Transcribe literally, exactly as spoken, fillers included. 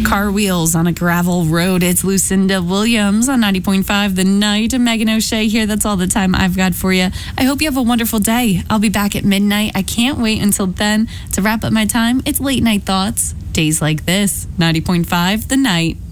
Car Wheels on a Gravel Road. It's Lucinda Williams on ninety point five The Night. Megan O'Shea here. That's all the time I've got for you. I hope you have a wonderful day. I'll be back at midnight. I can't wait until then to wrap up my time. It's Late Night Thoughts. Days like this. ninety point five The Night.